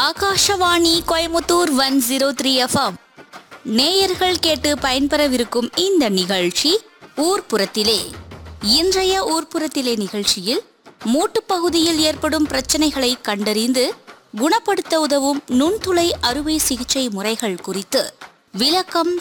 Akashvani Coimbatore 103 FM. நேயர்கள் கேட்டு பயன்பெறவிருக்கும் இந்த நிகழ்ச்சி ஊர்ப்புறத்திலே. இன்றைய ஊர்ப்புறத்திலே நிகழ்ச்சியில் மூட்டுப் பகுதியில் ஏற்படும் பிரச்சனைகளை கண்டறிந்து குணப்படுத்த உதவும் நுண்துளை அறுவை சிகிச்சை முறைகள் குறித்து விளக்கம்